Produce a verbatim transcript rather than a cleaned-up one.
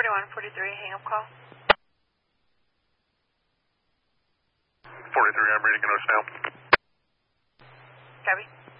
forty-one forty-three, hang up call. forty-three, I'm reading a note now. Copy.